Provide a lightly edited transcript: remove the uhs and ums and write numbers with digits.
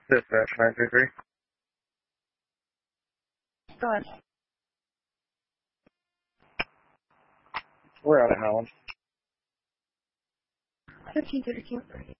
Dispatch 933. Go ahead. We're out of Howland. 1532.